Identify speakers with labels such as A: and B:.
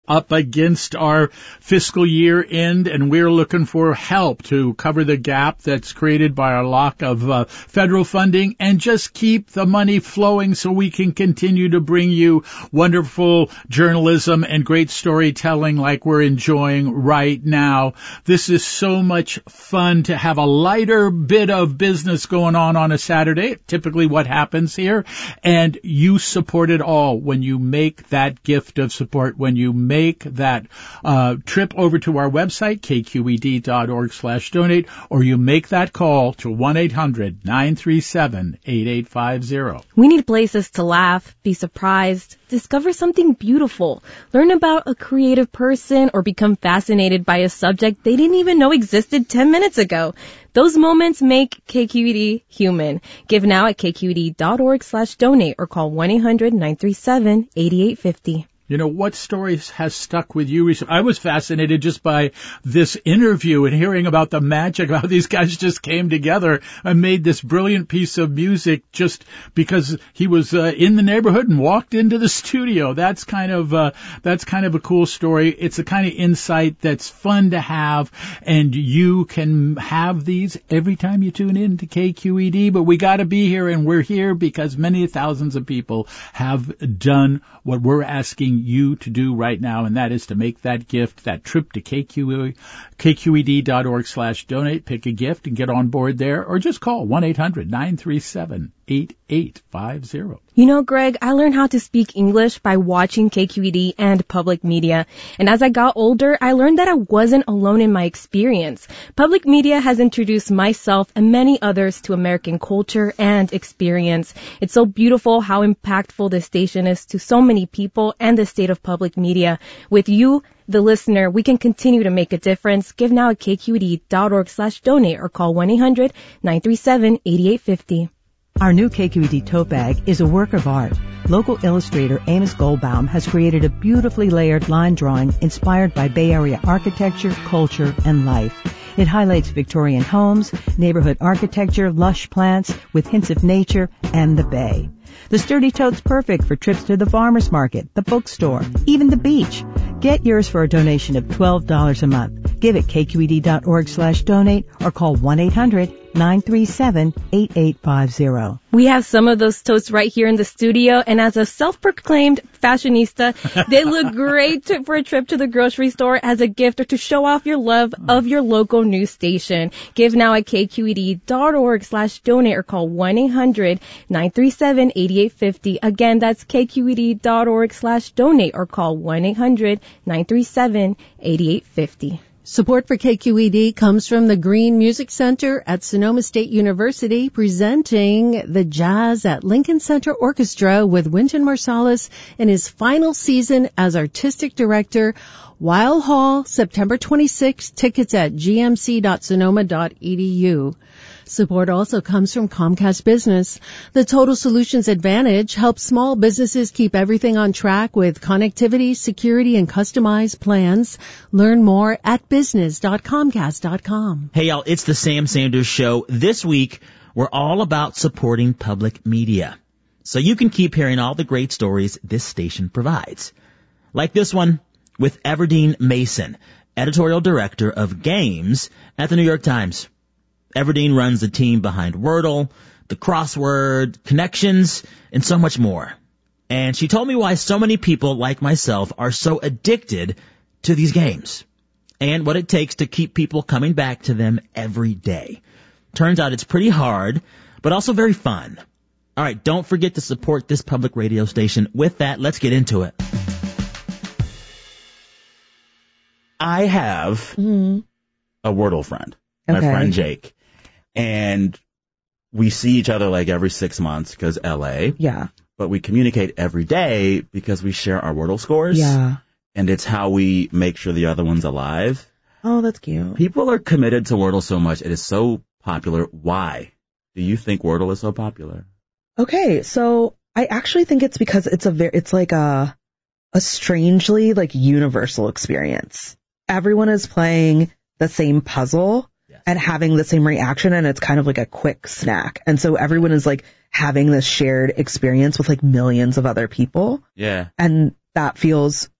A: up against our fiscal year end, and we're looking for help to cover the gap that's created by our lack of federal funding and just keep the money flowing so we can continue to bring you wonderful journalism and great storytelling like we're enjoying right now. This is so much fun to have a lighter bit of business going on a Saturday, typically what happens here, and you support it all when you make that gift of support, when you make that trip over to our website, kqed.org/donate, or you make that call to 1-800-937-8850.
B: We need places to laugh, be surprised, discover something beautiful, learn about a creative person, or become fascinated by a subject they didn't even know existed 10 minutes ago. Those moments make KQED human. Give now at kqed.org/donate or call 1-800-937-8850.
A: You know, what stories has stuck with you recently? I was fascinated just by this interview and hearing about the magic, how these guys just came together and made this brilliant piece of music just because he was in the neighborhood and walked into the studio. That's kind of a cool story. It's a kind of insight that's fun to have, and you can have these every time you tune in to KQED, but we got to be here, and we're here because many thousands of people have done what we're asking you to do right now, and that is to make that gift, that trip to kqed.org/donate, pick a gift and get on board there, or just call 1-800-937-8850.
B: You know, Greg, I learned how to speak English by watching KQED and public media. And as I got older, I learned that I wasn't alone in my experience. Public media has introduced myself and many others to American culture and experience. It's so beautiful how impactful this station is to so many people and the state of public media. With you, the listener, we can continue to make a difference. Give now at kqed.org/donate or call 1-800-937-8850.
C: Our new KQED tote bag is a work of art. Local illustrator Amos Goldbaum has created a beautifully layered line drawing inspired by Bay Area architecture, culture, and life. It highlights Victorian homes, neighborhood architecture, lush plants with hints of nature, and the Bay. The sturdy tote's perfect for trips to the farmer's market, the bookstore, even the beach. Get yours for a donation of $12 a month. Give at kqed.org/donate or call 1-800-937-8850.
B: We have some of those totes right here in the studio, and as a self-proclaimed fashionista, they look great for a trip to the grocery store as a gift or to show off your love of your local news station. Give now at kqed.org/donate or call 1-800-937-8850. Again, that's kqed.org/donate or call 1-800-937-8850.
D: Support for KQED comes from the Green Music Center at Sonoma State University, presenting the Jazz at Lincoln Center Orchestra with Wynton Marsalis in his final season as artistic director. Weill Hall, September 26. Tickets at gmc.sonoma.edu. Support also comes from Comcast Business. The Total Solutions Advantage helps small businesses keep everything on track with connectivity, security, and customized plans. Learn more at business.comcast.com.
E: Hey, y'all, it's the Sam Sanders Show. This week, we're all about supporting public media, so you can keep hearing all the great stories this station provides. Like this one with Everdeen Mason, editorial director of games at the New York Times. Everdeen runs the team behind Wordle, the crossword, connections, and so much more. And she told me why so many people like myself are so addicted to these games and what it takes to keep people coming back to them every day. Turns out it's pretty hard, but also very fun. All right, don't forget to support this public radio station. With that, let's get into it. I have a Wordle friend, my friend Jake. And we see each other like every 6 months because LA.
F: Yeah.
E: But we communicate every day because we share our Wordle scores.
F: Yeah.
E: And it's how we make sure the other one's alive.
F: Oh, that's cute.
E: People are committed to Wordle so much. It is so popular. Why do you think Wordle is so popular?
F: Okay, so I actually think it's because it's like a strangely like universal experience. Everyone is playing the same puzzle. And having the same reaction, and it's kind of like a quick snack. And so everyone is like having this shared experience with like millions of other people.
E: Yeah.
F: And that feels